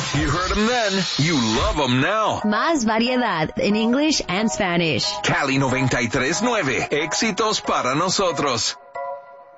You heard them then. You love them now. Más variedad en English and Spanish. Cali 93.9. Éxitos para nosotros.